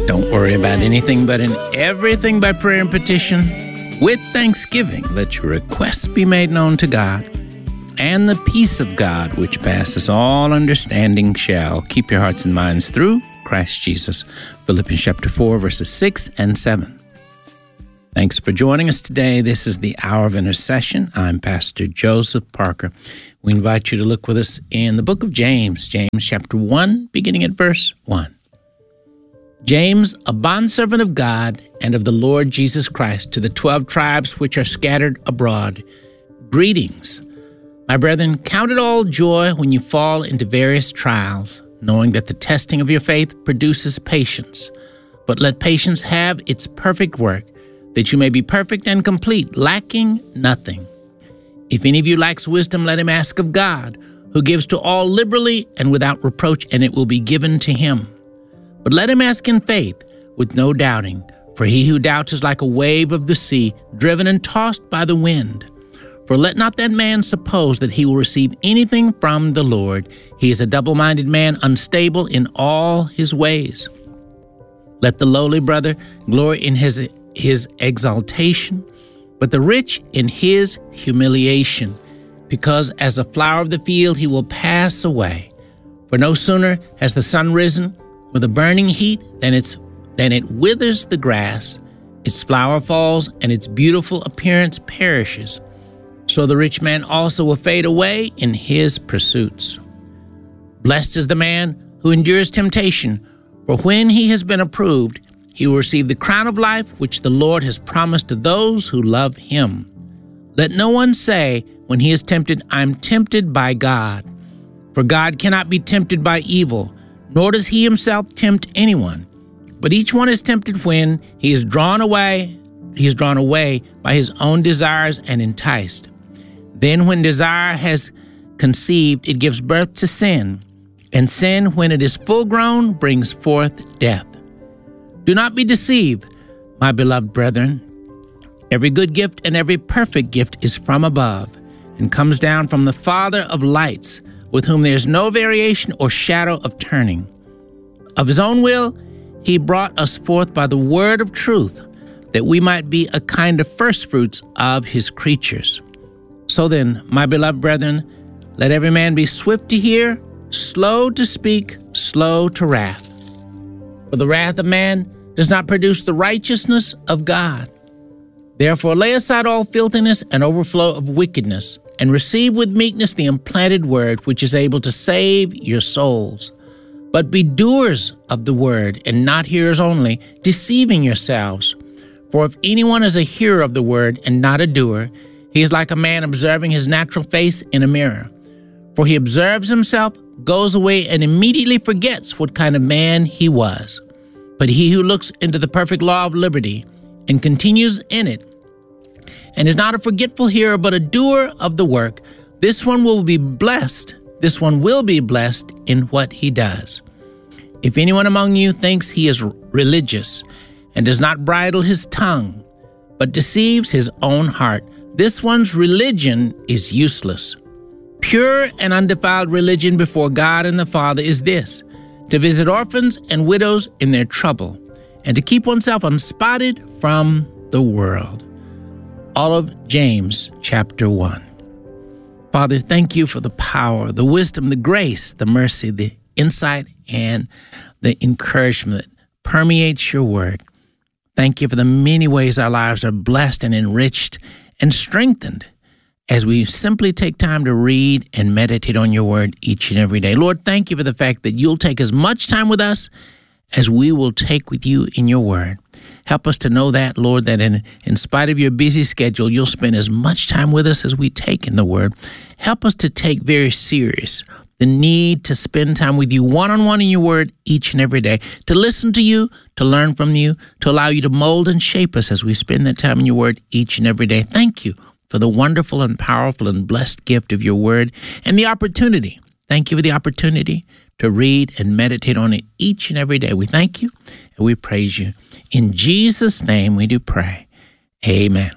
Don't worry about anything, but in everything by prayer and petition, with thanksgiving, let your requests be made known to God. And the peace of God, which passes all understanding, shall keep your hearts and minds through Christ Jesus. Philippians chapter 4, verses 6 and 7. Thanks for joining us today. This is the Hour of Intercession. I'm Pastor Joseph Parker. We invite you to look with us in the book of James, James chapter 1, beginning at verse 1. James, a bondservant of God and of the Lord Jesus Christ, to the 12 tribes which are scattered abroad, greetings. My brethren, count it all joy when you fall into various trials, knowing that the testing of your faith produces patience. But let patience have its perfect work, that you may be perfect and complete, lacking nothing. If any of you lacks wisdom, let him ask of God, who gives to all liberally and without reproach, and it will be given to him. But let him ask in faith, with no doubting, for he who doubts is like a wave of the sea, driven and tossed by the wind. For let not that man suppose that he will receive anything from the Lord. He is a double-minded man, unstable in all his ways. Let the lowly brother glory in his exaltation, but the rich in his humiliation, because as a flower of the field he will pass away. For no sooner has the sun risen with a burning heat than it withers the grass, its flower falls, and its beautiful appearance perishes. So the rich man also will fade away in his pursuits. Blessed is the man who endures temptation, for when he has been approved, he will receive the crown of life which the Lord has promised to those who love him. Let no one say when he is tempted, I am tempted by God. For God cannot be tempted by evil, nor does he himself tempt anyone. But each one is tempted when he is drawn away by his own desires and enticed. Then when desire has conceived, it gives birth to sin, and sin, when it is full grown, brings forth death. Do not be deceived, my beloved brethren. Every good gift and every perfect gift is from above, and comes down from the Father of lights, with whom there is no variation or shadow of turning. Of his own will, he brought us forth by the word of truth, that we might be a kind of firstfruits of his creatures. So then, my beloved brethren, let every man be swift to hear, slow to speak, slow to wrath. For the wrath of man does not produce the righteousness of God. Therefore lay aside all filthiness and overflow of wickedness, and receive with meekness the implanted word, which is able to save your souls. But be doers of the word, and not hearers only, deceiving yourselves. For if anyone is a hearer of the word and not a doer, he is like a man observing his natural face in a mirror. For he observes himself, goes away, and immediately forgets what kind of man he was. But he who looks into the perfect law of liberty and continues in it, and is not a forgetful hearer, but a doer of the work, this one will be blessed. This one will be blessed in what he does. If anyone among you thinks he is religious and does not bridle his tongue, but deceives his own heart, this one's religion is useless. Pure and undefiled religion before God and the Father is this: to visit orphans and widows in their trouble, and to keep oneself unspotted from the world. All of James chapter 1. Father, thank you for the power, the wisdom, the grace, the mercy, the insight, and the encouragement that permeates your word. Thank you for the many ways our lives are blessed and enriched and strengthened as we simply take time to read and meditate on your word each and every day. Lord, thank you for the fact that you'll take as much time with us as we will take with you in your word. Help us to know that, Lord, that in spite of your busy schedule, you'll spend as much time with us as we take in the word. Help us to take very serious the need to spend time with you one-on-one in your word each and every day, to listen to you, to learn from you, to allow you to mold and shape us as we spend that time in your word each and every day. Thank you for the wonderful and powerful and blessed gift of your word and the opportunity. Thank you for the opportunity to read and meditate on it each and every day. We thank you and we praise you. In Jesus' name we do pray. Amen.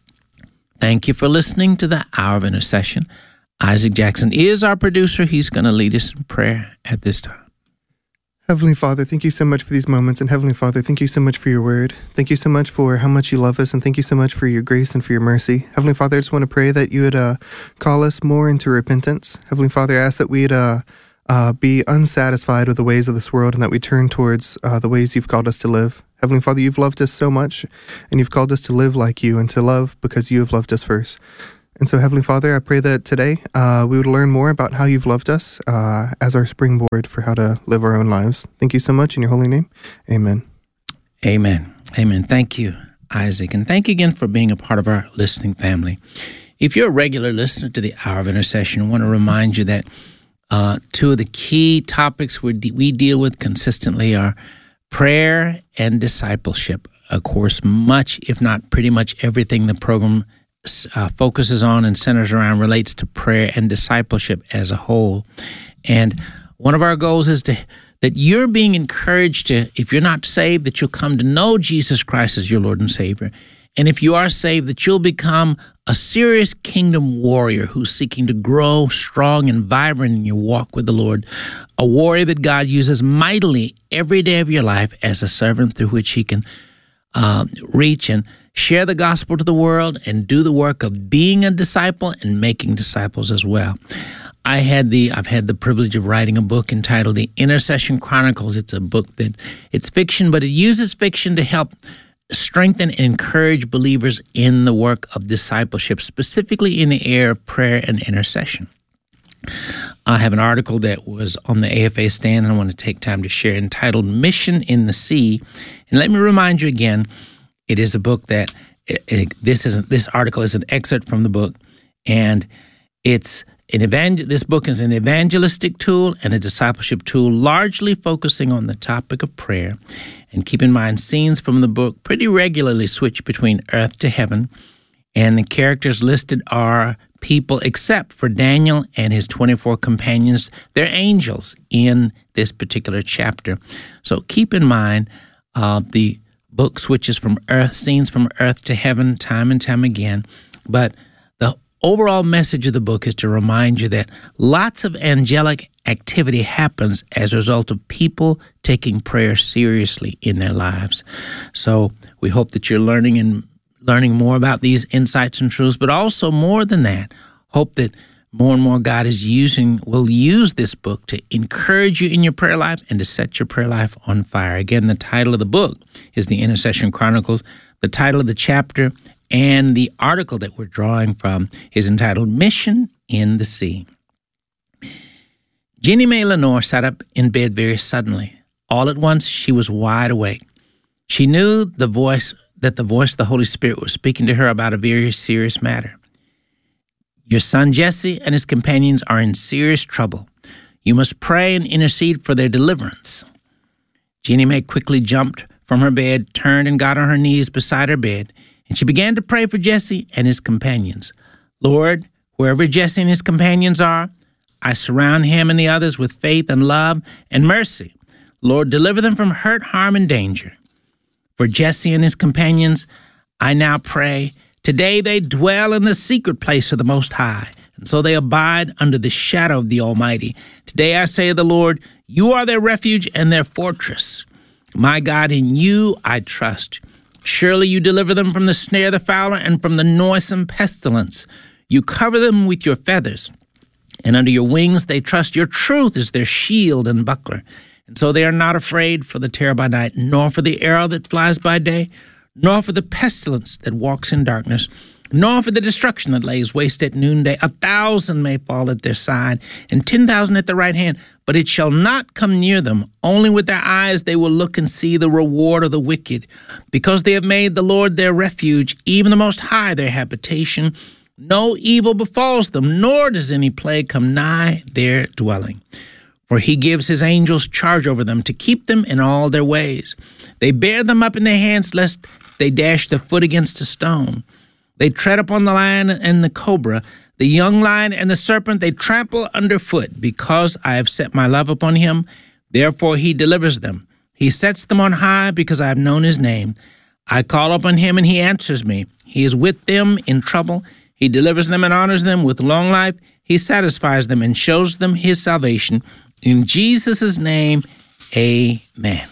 Thank you for listening to the Hour of Intercession. Isaac Jackson is our producer. He's going to lead us in prayer at this time. Heavenly Father, thank you so much for these moments. And Heavenly Father, thank you so much for your word. Thank you so much for how much you love us. And thank you so much for your grace and for your mercy. Heavenly Father, I just want to pray that you would call us more into repentance. Heavenly Father, I ask that we'd be unsatisfied with the ways of this world and that we turn towards the ways you've called us to live. Heavenly Father, you've loved us so much and you've called us to live like you and to love because you have loved us first. And so, Heavenly Father, I pray that today we would learn more about how you've loved us as our springboard for how to live our own lives. Thank you so much in your holy name. Amen. Amen. Amen. Thank you, Isaac. And thank you again for being a part of our listening family. If you're a regular listener to the Hour of Intercession, I want to remind you that two of the key topics we deal with consistently are prayer and discipleship. Of course, much, if not pretty much everything the program focuses on and centers around relates to prayer and discipleship as a whole. And one of our goals is that you're being encouraged to, if you're not saved, that you'll come to know Jesus Christ as your Lord and Savior. And if you are saved, that you'll become a serious kingdom warrior who's seeking to grow strong and vibrant in your walk with the Lord, a warrior that God uses mightily every day of your life as a servant through which he can reach and share the gospel to the world and do the work of being a disciple and making disciples as well. I've had the privilege of writing a book entitled The Intercession Chronicles. It's a book that it's fiction, but it uses fiction to help strengthen and encourage believers in the work of discipleship, specifically in the area of prayer and intercession. I have an article that was on the AFA stand and I want to take time to share, entitled Mission in the Sea. And let me remind you again, it is a book that this article is an excerpt from the book, and this book is an evangelistic tool and a discipleship tool, largely focusing on the topic of prayer. And keep in mind, scenes from the book pretty regularly switch between earth to heaven, and the characters listed are people except for Daniel and his 24 companions. They're angels in this particular chapter. So keep in mind the book switches from scenes from earth to heaven time and time again. But the overall message of the book is to remind you that lots of angelic activity happens as a result of people taking prayer seriously in their lives. So we hope that you're learning more about these insights and truths, but also more than that, hope that more and more God will use this book to encourage you in your prayer life and to set your prayer life on fire. Again, the title of the book is The Intercession Chronicles. The title of the chapter and the article that we're drawing from is entitled Mission in the Sea. Jeannie Mae Lenore sat up in bed very suddenly. All at once, she was wide awake. She knew the voice of the Holy Spirit was speaking to her about a very serious matter. Your son Jesse and his companions are in serious trouble. You must pray and intercede for their deliverance. Jeannie Mae quickly jumped from her bed, turned and got on her knees beside her bed, and she began to pray for Jesse and his companions. Lord, wherever Jesse and his companions are, I surround him and the others with faith and love and mercy. Lord, deliver them from hurt, harm, and danger. For Jesse and his companions, I now pray, today they dwell in the secret place of the Most High, and so they abide under the shadow of the Almighty. Today I say to the Lord, you are their refuge and their fortress. My God, in you I trust. Surely you deliver them from the snare of the fowler and from the noisome pestilence. You cover them with your feathers, and under your wings they trust. Your truth is their shield and buckler. And so they are not afraid for the terror by night, nor for the arrow that flies by day, nor for the pestilence that walks in darkness, nor for the destruction that lays waste at noonday. 1,000 may fall at their side, and 10,000 at their right hand, but it shall not come near them. Only with their eyes they will look and see the reward of the wicked. Because they have made the Lord their refuge, even the Most High their habitation, no evil befalls them, nor does any plague come nigh their dwelling. For he gives his angels charge over them to keep them in all their ways. They bear them up in their hands, lest they dash their foot against a stone. They tread upon the lion and the cobra, the young lion and the serpent they trample underfoot. Because I have set my love upon him, therefore he delivers them. He sets them on high because I have known his name. I call upon him and he answers me. He is with them in trouble. He delivers them and honors them with long life. He satisfies them and shows them his salvation. In Jesus' name, Amen.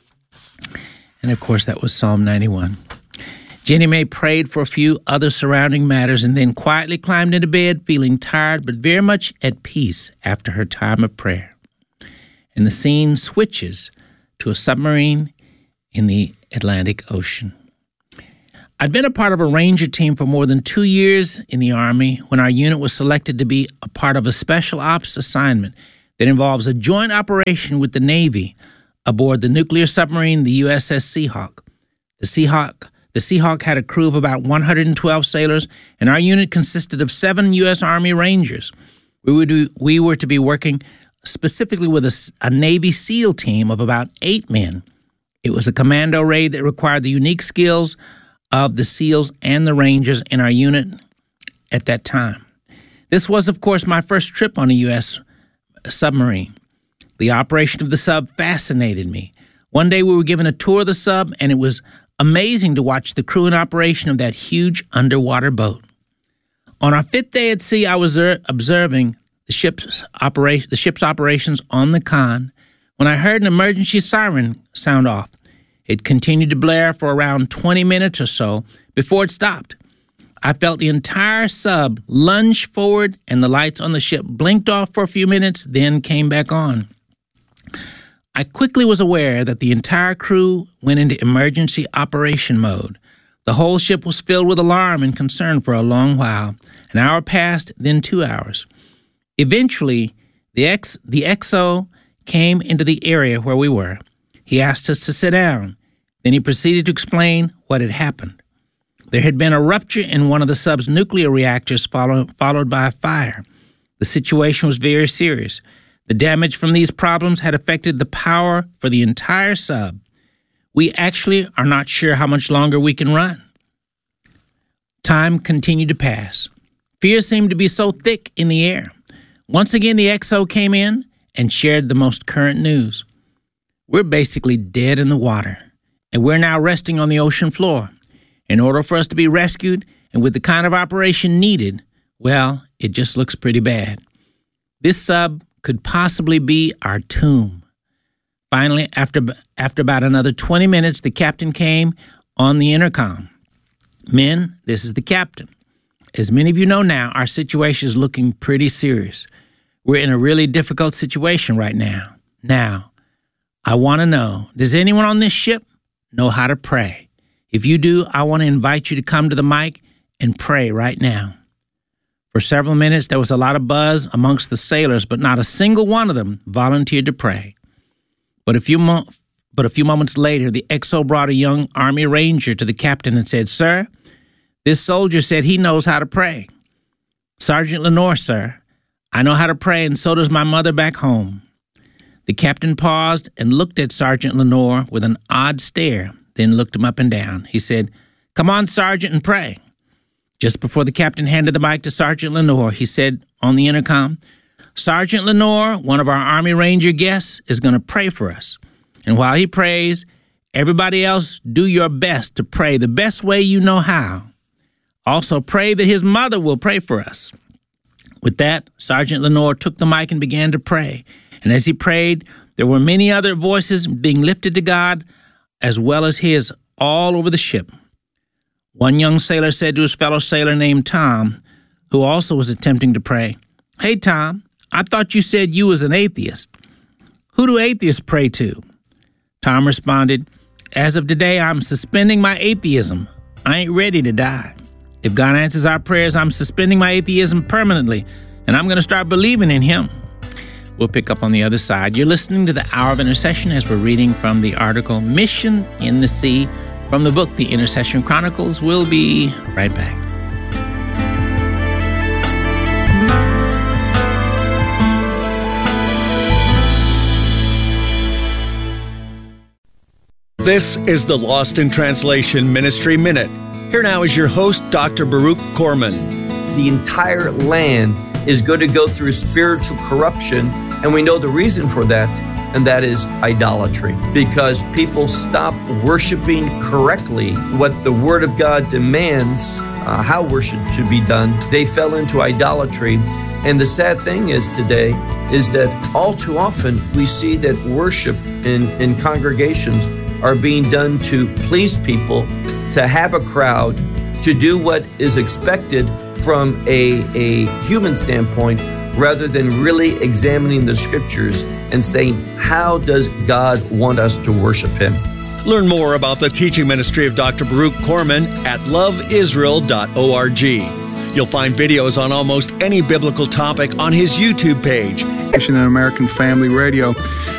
And of course, that was Psalm 91. Jenny Mae prayed for a few other surrounding matters and then quietly climbed into bed, feeling tired but very much at peace after her time of prayer. And the scene switches to a submarine in the Atlantic Ocean. I'd been a part of a Ranger team for more than 2 years in the Army when our unit was selected to be a part of a special ops assignment that involves a joint operation with the Navy aboard the nuclear submarine, the USS Seahawk. The Seahawk had a crew of about 112 sailors, and our unit consisted of 7 U.S. Army Rangers. We were to be working specifically with a Navy SEAL team of about 8 men. It was a commando raid that required the unique skills of the SEALs and the Rangers in our unit at that time. This was, of course, my first trip on a U.S. submarine. The operation of the sub fascinated me. One day we were given a tour of the sub, and it was amazing to watch the crew in operation of that huge underwater boat. On our 5th day at sea, I was observing the ship's operations on the con when I heard an emergency siren sound off. It continued to blare for around 20 minutes or so before it stopped. I felt the entire sub lunge forward, and the lights on the ship blinked off for a few minutes, then came back on. I quickly was aware that the entire crew went into emergency operation mode. The whole ship was filled with alarm and concern for a long while. An hour passed, then 2 hours. Eventually, the XO came into the area where we were. He asked us to sit down. Then he proceeded to explain what had happened. There had been a rupture in one of the sub's nuclear reactors followed by a fire. The situation was very serious. The damage from these problems had affected the power for the entire sub. We actually are not sure how much longer we can run. Time continued to pass. Fear seemed to be so thick in the air. Once again, the XO came in and shared the most current news. We're basically dead in the water, and we're now resting on the ocean floor. In order for us to be rescued, and with the kind of operation needed, well, it just looks pretty bad. This sub could possibly be our tomb. Finally, after about another 20 minutes, the captain came on the intercom. Men, this is the captain. As many of you know now, our situation is looking pretty serious. We're in a really difficult situation right now. Now, I want to know, does anyone on this ship know how to pray? If you do, I want to invite you to come to the mic and pray right now. For several minutes, there was a lot of buzz amongst the sailors, but not a single one of them volunteered to pray. But a few moments later, the XO brought a young Army Ranger to the captain and said, "Sir, this soldier said he knows how to pray." "Sergeant Lenore, sir. I know how to pray, and so does my mother back home." The captain paused and looked at Sergeant Lenore with an odd stare, then looked him up and down. He said, "Come on, Sergeant, and pray." Just before the captain handed the mic to Sergeant Lenore, he said on the intercom, "Sergeant Lenore, one of our Army Ranger guests, is going to pray for us. And while he prays, everybody else do your best to pray the best way you know how. Also pray that his mother will pray for us." With that, Sergeant Lenore took the mic and began to pray. And as he prayed, there were many other voices being lifted to God, as well as his, all over the ship. One young sailor said to his fellow sailor named Tom, who also was attempting to pray, "Hey, Tom, I thought you said you was an atheist. Who do atheists pray to?" Tom responded, "As of today, I'm suspending my atheism. I ain't ready to die. If God answers our prayers, I'm suspending my atheism permanently, and I'm going to start believing in him." We'll pick up on the other side. You're listening to the Hour of Intercession as we're reading from the article Mission in the Sea from the book The Intercession Chronicles. We'll be right back. This is the Lost in Translation Ministry Minute. Here now is your host, Dr. Baruch Korman. The entire land is going to go through spiritual corruption, and we know the reason for that, and that is idolatry. Because people stop worshiping correctly what the Word of God demands, how worship should be done. They fell into idolatry, And the sad thing is today is that all too often we see that worship in congregations are being done to please people, to have a crowd, to do what is expected from a human standpoint, rather than really examining the scriptures and saying, how does God want us to worship him? Learn more about the teaching ministry of Dr. Baruch Corman at loveisrael.org. You'll find videos on almost any biblical topic on his YouTube page. American Family Radio.